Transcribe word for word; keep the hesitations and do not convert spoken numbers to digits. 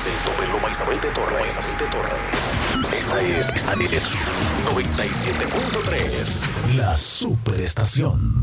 Desde el tope Loma Isabel de Torres. Isabel de Torres. Esta es, esta es noventa y siete punto tres. La Superestación.